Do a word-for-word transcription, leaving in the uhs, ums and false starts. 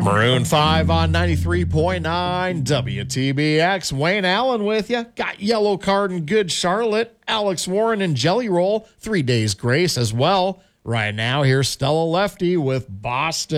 Maroon five on ninety-three point nine W T B X. Wayne Allen with you. Got Yellow Card and Good Charlotte. Alex Warren and Jelly Roll. Three Days Grace as well. Right now, here's Stella Lefty with Boston.